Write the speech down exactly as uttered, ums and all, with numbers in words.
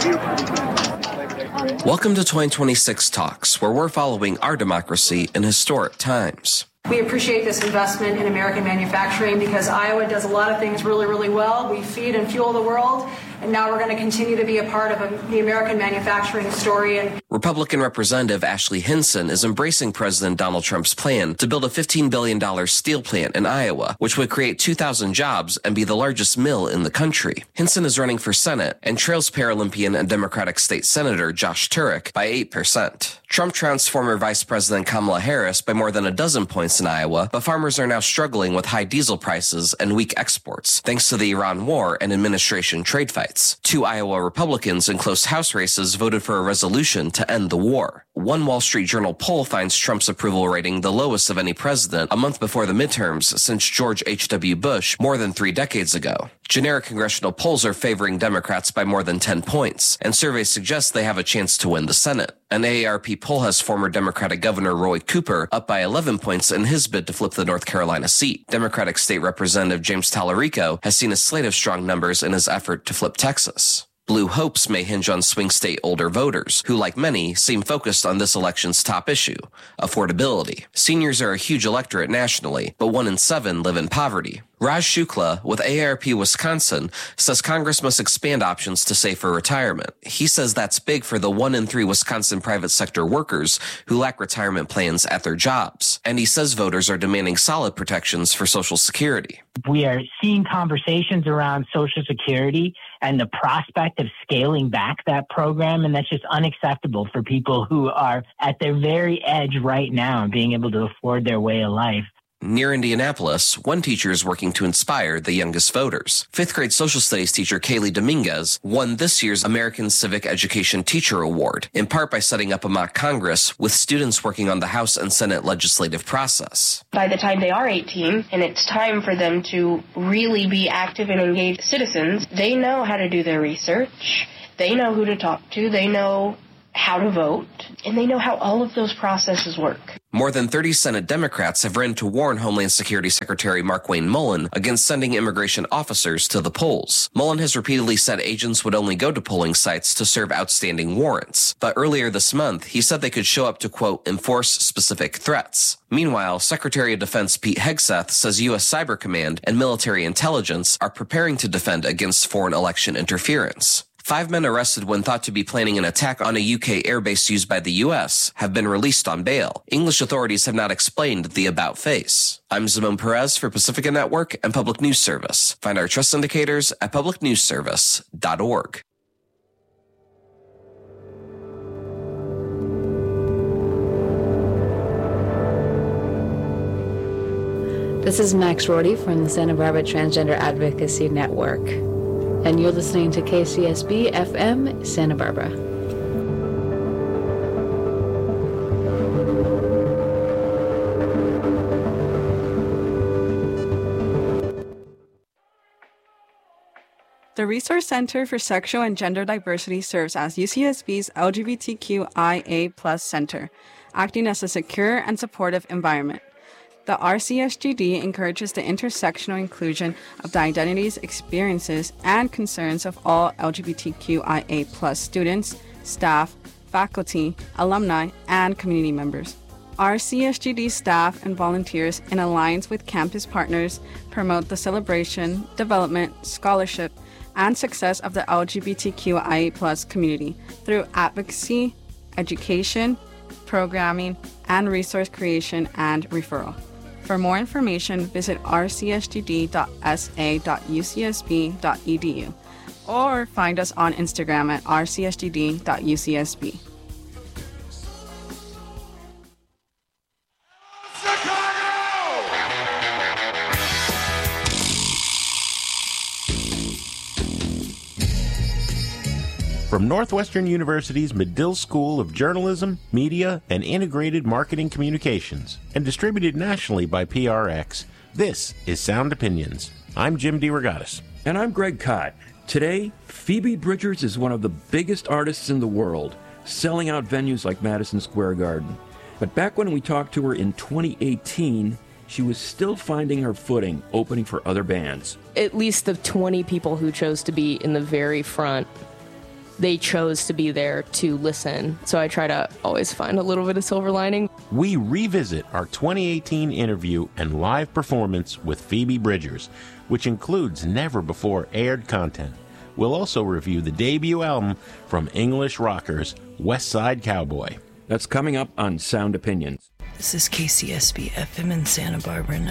Welcome to twenty twenty-six Talks, where we're following our democracy in historic times. We appreciate this investment in American manufacturing because Iowa does a lot of things really, really well. We feed and fuel the world, and now we're going to continue to be a part of a, the American manufacturing story. And Republican Representative Ashley Hinson is embracing President Donald Trump's plan to build a fifteen billion dollars steel plant in Iowa, which would create two thousand jobs and be the largest mill in the country. Hinson is running for Senate and trails Paralympian and Democratic State Senator Josh Turek by eight percent. Trump trounced former Vice President Kamala Harris by more than a dozen points in Iowa, but farmers are now struggling with high diesel prices and weak exports, thanks to the Iran war and administration trade fights. Two Iowa Republicans in close House races voted for a resolution to end the war. One Wall Street Journal poll finds Trump's approval rating the lowest of any president a month before the midterms since George H W. Bush more than three decades ago. Generic congressional polls are favoring Democrats by more than ten points, and surveys suggest they have a chance to win the Senate. An A A R P poll has former Democratic Governor Roy Cooper up by eleven points in his bid to flip the North Carolina seat. Democratic State Representative James Tallarico has seen a slate of strong numbers in his effort to flip Texas. Blue hopes may hinge on swing state older voters, who, like many, seem focused on this election's top issue, affordability. Seniors are a huge electorate nationally, but one in seven live in poverty. Raj Shukla with A A R P Wisconsin says Congress must expand options to save for retirement. He says that's big for the one in three Wisconsin private sector workers who lack retirement plans at their jobs. And he says voters are demanding solid protections for Social Security. We are seeing conversations around Social Security and the prospect of scaling back that program, and that's just unacceptable for people who are at their very edge right now, being able to afford their way of life. Near Indianapolis, one teacher is working to inspire the youngest voters. Fifth grade social studies teacher Kaylee Dominguez won this year's American Civic Education Teacher Award, in part by setting up a mock Congress with students working on the House and Senate legislative process. By the time they are eighteen and it's time for them to really be active and engaged citizens, they know how to do their research, they know who to talk to, they know how to vote, and they know how all of those processes work. More than thirty Senate Democrats have written to warn Homeland Security Secretary Markwayne Mullin against sending immigration officers to the polls. Mullin has repeatedly said agents would only go to polling sites to serve outstanding warrants. But earlier this month, he said they could show up to, quote, enforce specific threats. Meanwhile, Secretary of Defense Pete Hegseth says U S Cyber Command and military intelligence are preparing to defend against foreign election interference. Five men arrested when thought to be planning an attack on a U K airbase used by the U S have been released on bail. English authorities have not explained the about face. I'm Simone Perez for Pacifica Network and Public News Service. Find our trust indicators at public news service dot org. This is Max Rorty from the Santa Barbara Transgender Advocacy Network, and you're listening to K C S B F M Santa Barbara. The Resource Center for Sexual and Gender Diversity serves as U C S B's L G B T Q I A plus center, acting as a secure and supportive environment. The R C S G D encourages the intersectional inclusion of the identities, experiences, and concerns of all L G B T Q I A plus students, staff, faculty, alumni, and community members. R C S G D staff and volunteers, in alliance with campus partners, promote the celebration, development, scholarship, and success of the L G B T Q I A plus community through advocacy, education, programming, and resource creation and referral. For more information, visit r c s g d dot s a dot u c s b dot e d u or find us on Instagram at r c s g d dot u c s b. From Northwestern University's Medill School of Journalism, Media, and Integrated Marketing Communications, and distributed nationally by P R X, this is Sound Opinions. I'm Jim DeRogatis. And I'm Greg Kot. Today, Phoebe Bridgers is one of the biggest artists in the world, selling out venues like Madison Square Garden. But back when we talked to her in twenty eighteen, she was still finding her footing, opening for other bands. At least the twenty people who chose to be in the very front they chose to be there to listen. So I try to always find a little bit of silver lining. We revisit our twenty eighteen interview and live performance with Phoebe Bridgers, which includes never-before-aired content. We'll also review the debut album from English rockers West Side Cowboy. That's coming up on Sound Opinions. This is K C S B F M in Santa Barbara,